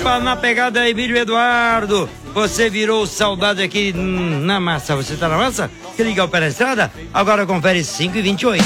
Na pegada aí, Emílio Eduardo, você virou saudade aqui na massa. Você tá na massa? Que liga o pé na estrada? Agora confere 5h28.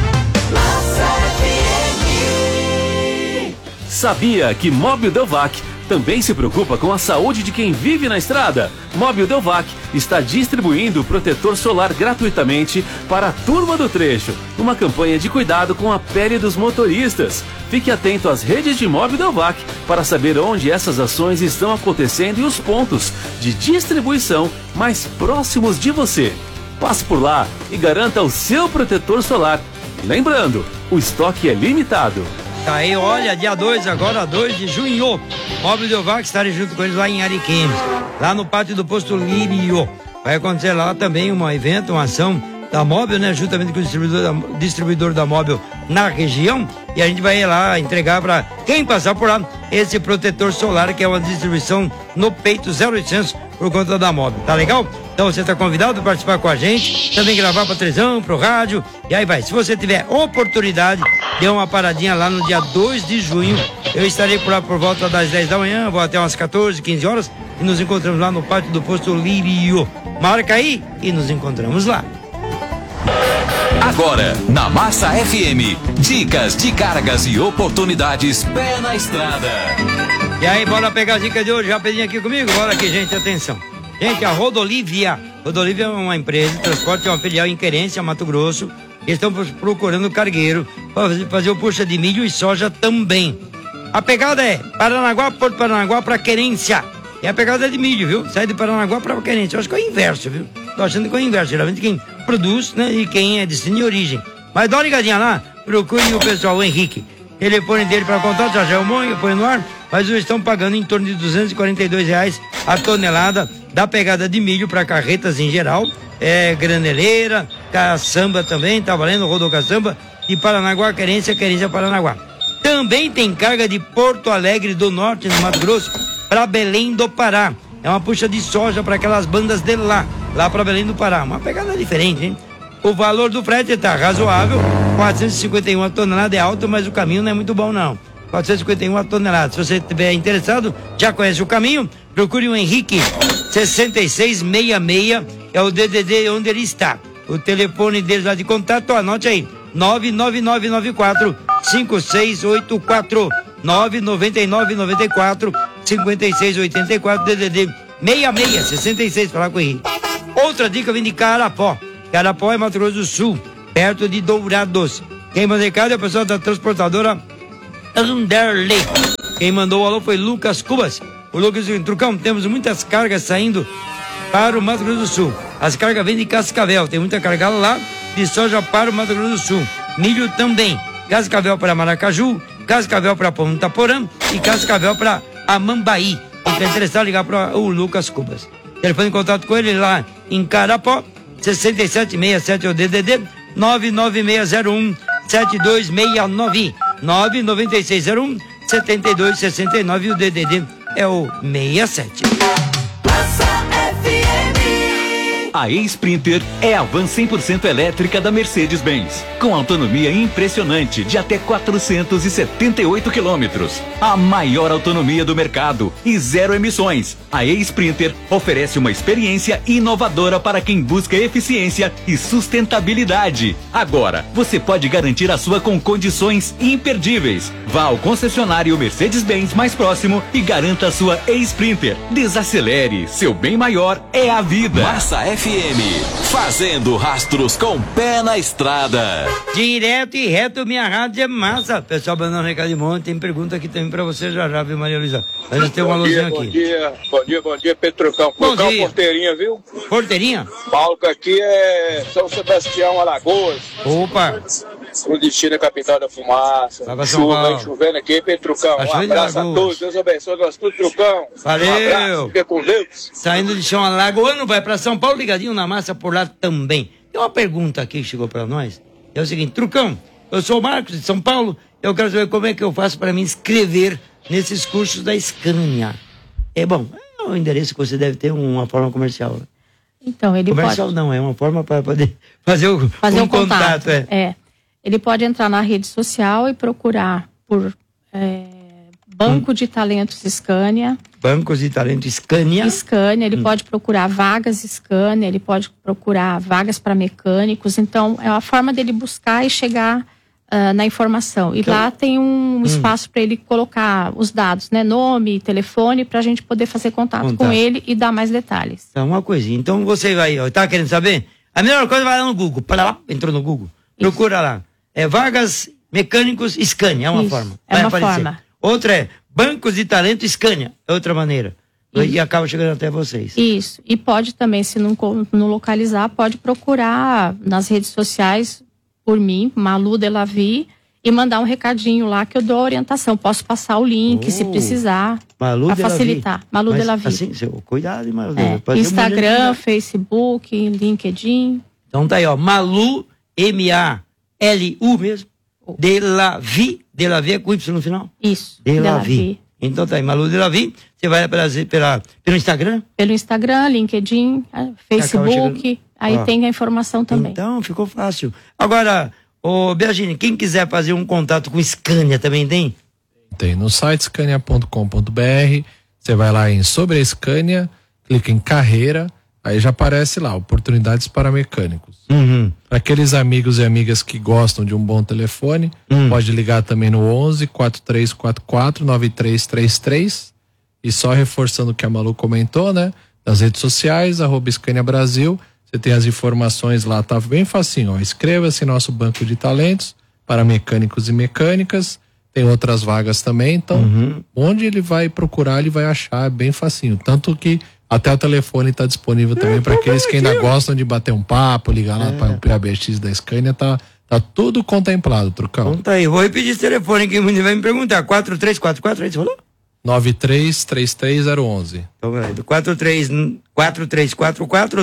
Sabia que Móbil Delvac também se preocupa com a saúde de quem vive na estrada? Móbil Delvac está distribuindo protetor solar gratuitamente para a turma do trecho. Uma campanha de cuidado com a pele dos motoristas. Fique atento às redes de Móbil Delvac para saber onde essas ações estão acontecendo e os pontos de distribuição mais próximos de você. Passe por lá e garanta o seu protetor solar. Lembrando, o estoque é limitado. Tá aí, olha, dia 2, agora 2 de junho, Móbil Delvac estarei junto com eles lá em Ariquemes, lá no pátio do posto Lírio. Vai acontecer lá também um evento, uma ação da Móbil, né, juntamente com o distribuidor da Móbil na região, e a gente vai lá entregar para quem passar por lá esse protetor solar, que é uma distribuição no peito 0800 por conta da Móbil, tá legal? Então você tá convidado a participar com a gente, também gravar pra televisão, pro rádio, e aí vai. Se você tiver oportunidade, dê uma paradinha lá no dia 2 de junho, eu estarei por lá por volta das 10 da manhã, vou até umas 14, 15 horas, e nos encontramos lá no pátio do posto Lírio. Marca aí e nos encontramos lá. Agora, na Massa FM, dicas de cargas e oportunidades pé na estrada. E aí, bora pegar a dica de hoje, rapidinho aqui comigo? Bora aqui, gente, atenção. Gente, a Rodolívia é uma empresa de transporte, é uma filial em Querência, Mato Grosso. Eles estão procurando cargueiro para fazer o puxa de milho e soja também. A pegada é Paranaguá, Porto Paranaguá para Querência. E a pegada é de milho, viu? Sai de Paranaguá para Querência. Eu acho que é o inverso, viu? Tô achando que é o inverso. Geralmente quem produz, né? E quem é destino de origem. Mas dá uma ligadinha lá, procure o pessoal, o Henrique. O telefone dele para contato, já é o Monho, põe no ar. Mas eles estão pagando em torno de R$242 a tonelada da pegada de milho para carretas em geral. Graneleira, caçamba também, tá valendo, rodocaçamba. E Paranaguá, Querência, Paranaguá. Também tem carga de Porto Alegre do Norte, no Mato Grosso, para Belém do Pará. É uma puxa de soja para aquelas bandas de lá para Belém do Pará. Uma pegada diferente, hein? O valor do frete tá razoável, 451 a tonelada, é alto, mas o caminho não é muito bom não. 451 a tonelada. Se você estiver interessado, já conhece o caminho, procure o Henrique, 6666, é o DDD onde ele está. O telefone dele lá de contato, anote aí, 99994-5684, 99994-5684, DDD 6666, falar com o Henrique. Outra dica vem de Carapó. Carapó é Mato Grosso do Sul, perto de Dourados. Quem manda recado é o pessoal da transportadora Anderley. Quem mandou o alô foi Lucas Cubas. O Lucas disse: Trucão, temos muitas cargas saindo para o Mato Grosso do Sul. As cargas vêm de Cascavel, tem muita carga lá de soja para o Mato Grosso do Sul. Milho também. Cascavel para Maracaju, Cascavel para Ponta Porã e Cascavel para Amambaí. Quem está interessado, ligar para o Lucas Cubas. Telefone em contato com ele lá em Carapó, 6767 é o DDD, 99601-7269, 99601-7269 e o DDD é o 67. A E-Sprinter é a van 100% elétrica da Mercedes-Benz, com autonomia impressionante de até 478 quilômetros. A maior autonomia do mercado e zero emissões. A E-Sprinter oferece uma experiência inovadora para quem busca eficiência e sustentabilidade. Agora, você pode garantir a sua com condições imperdíveis. Vá ao concessionário Mercedes-Benz mais próximo e garanta a sua E-Sprinter. Desacelere, seu bem maior é a vida. Massa FM, fazendo rastros com pé na estrada. Direto e reto, minha rádio é massa. Pessoal, mandando um recado de monte, tem pergunta aqui também pra você já, viu, Maria Luísa? A gente tem uma luzinha aqui. Bom dia, Petrucão. Bom dia. Porteirinha, viu? Porteirinha? Palco aqui é São Sebastião, Alagoas. Opa! O destino é capital da fumaça. Chuva, hein? Chovendo aqui, Petrucão. Um abraço a todos, Deus abençoe nós tudo, Trucão. Valeu! Um abraço, fica com Deus. Saindo de chão alagoano, vai pra São Paulo, ligadinho na massa por lá também. Tem uma pergunta aqui que chegou pra nós. É o seguinte: Trucão, eu sou o Marcos de São Paulo, eu quero saber como é que eu faço pra me inscrever nesses cursos da Scania. É bom, é um endereço que você deve ter uma forma comercial. Então, ele comercial pode... não, é uma forma para poder fazer um contato. Ele pode entrar na rede social e procurar por Banco de Talentos Scania. Bancos de Talentos Scania. Scania, ele pode procurar vagas Scania, ele pode procurar vagas para mecânicos. Então, é uma forma dele buscar e chegar na informação. E lá tem um espaço para ele colocar os dados, né? Nome, telefone, para a gente poder fazer contato com ele e dar mais detalhes. Então, uma coisinha. Então, você vai, tá querendo saber? A melhor coisa vai lá no Google. Entrou no Google. Isso. Procura lá. Vagas mecânicos Scania, é uma forma. É uma forma. Outra é Bancos de Talento Scania, é outra maneira. E acaba chegando até vocês. Isso. E pode também, se não localizar, pode procurar nas redes sociais por mim, Malu Delavi, e mandar um recadinho lá que eu dou a orientação. Posso passar o link se precisar, para facilitar. Malu Delavi. Assim, cuidado, Malu. Instagram, Facebook, LinkedIn. Então tá aí, ó, Malu, M-A-L-U mesmo, Delavi é com Y no final? Isso, Delavi. Então tá aí, Malu Delavi, você vai pelo Instagram? Pelo Instagram, LinkedIn, Facebook, aí tem a informação também. Então, ficou fácil. Agora, Beagine, quem quiser fazer um contato com Scania também tem? Tem no site scania.com.br, você vai lá em Sobre a Scania, clica em Carreira, aí já aparece lá, oportunidades para mecânicos. Para aqueles amigos e amigas que gostam de um bom telefone, pode ligar também no 11 4344 9333 e só reforçando o que a Malu comentou, né? Nas redes sociais, @Scania Brasil, você tem as informações lá, tá bem facinho, ó. Inscreva-se em nosso banco de talentos para mecânicos e mecânicas, tem outras vagas também, então onde ele vai procurar, ele vai achar bem facinho, tanto que até o telefone está disponível também para aqueles que ainda gostam de bater um papo, ligar lá para o PABX da Scania, tá tudo contemplado, Trucão. Então tá aí, vou repetir esse telefone que mundo vai me perguntar, 4344, aí você falou? 933301. Então, 4344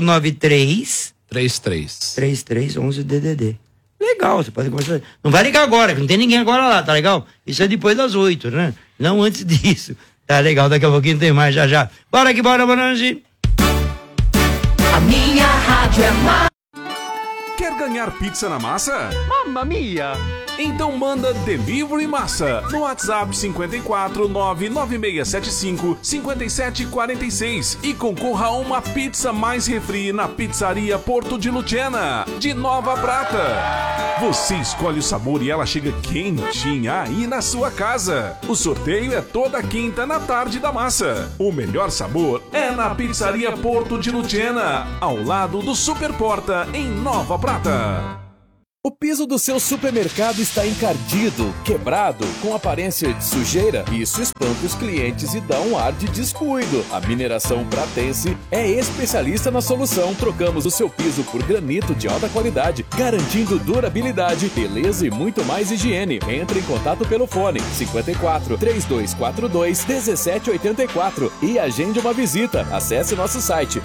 933311 DDD. Legal, você pode começar. Não vai ligar agora, que não tem ninguém agora lá, tá legal? Isso é depois das 8, né? Não antes disso. Tá legal, daqui a pouquinho tem mais já. Bora que bora, Borange. A minha rádio é mais. Quer ganhar pizza na massa? Mamma mia! Então manda Delivery Massa no WhatsApp 54 99675 5746 e concorra a uma pizza mais refri na Pizzaria Porto de Lucena, de Nova Prata. Você escolhe o sabor e ela chega quentinha aí na sua casa. O sorteio é toda quinta na tarde da massa. O melhor sabor é na Pizzaria Porto de Lucena, ao lado do Super Porta, em Nova Prata. O piso do seu supermercado está encardido, quebrado, com aparência de sujeira? Isso espanta os clientes e dá um ar de descuido. A Mineração Pratense é especialista na solução. Trocamos o seu piso por granito de alta qualidade, garantindo durabilidade, beleza e muito mais higiene. Entre em contato pelo fone 54 3242 1784 e agende uma visita. Acesse nosso site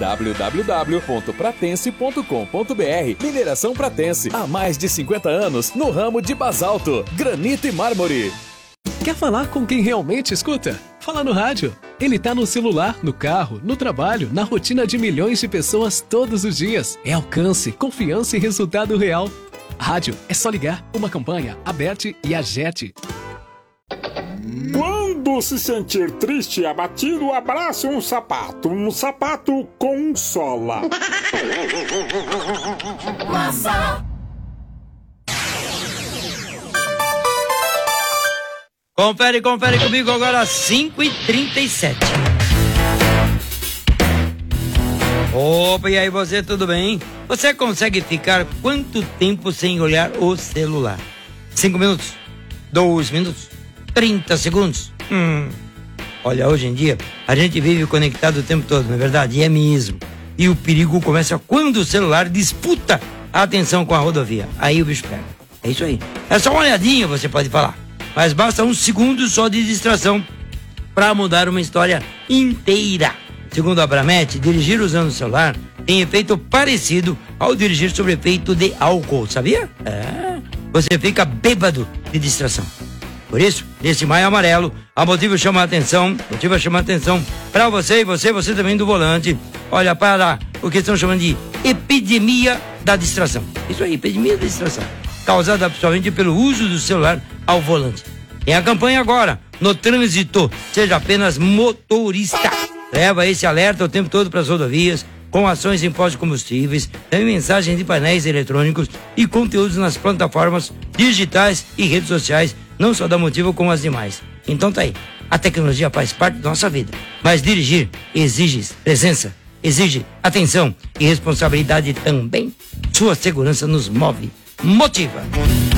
www.pratense.com.br. Mineração Pratense, há mais de 50 anos no ramo de basalto, granito e mármore. Quer falar com quem realmente escuta? Fala no rádio. Ele tá no celular, no carro, no trabalho, na rotina de milhões de pessoas todos os dias. É alcance, confiança e resultado real. Rádio é só ligar. Uma campanha, Aberte e Agete. Quando se sentir triste e abatido, abrace um sapato com sola. Confere comigo agora, 5h37. Opa, e aí você, tudo bem? Você consegue ficar quanto tempo sem olhar o celular? 5 minutos? 2 minutos? 30 segundos? Olha, hoje em dia, a gente vive conectado o tempo todo, não é verdade? E é mesmo. E o perigo começa quando o celular disputa a atenção com a rodovia. Aí o bicho pega. É isso aí. É só uma olhadinha, você pode falar. Mas basta um segundo só de distração para mudar uma história inteira. Segundo a Abramet, dirigir usando o celular tem efeito parecido ao dirigir sob efeito de álcool, sabia? Você fica bêbado de distração. Por isso, nesse Maio Amarelo, a Motivo chama a atenção para você e você também do volante. Olha, para o que estão chamando de epidemia da distração. Isso aí, epidemia da distração. Causada principalmente pelo uso do celular ao volante. Tem a campanha agora, no trânsito, seja apenas motorista. Leva esse alerta o tempo todo para as rodovias, com ações em postos de combustíveis, também mensagens de painéis eletrônicos e conteúdos nas plataformas digitais e redes sociais, não só da Motiva como as demais. Então tá aí, a tecnologia faz parte da nossa vida, mas dirigir exige presença, exige atenção e responsabilidade também. Sua segurança nos move. Motiva.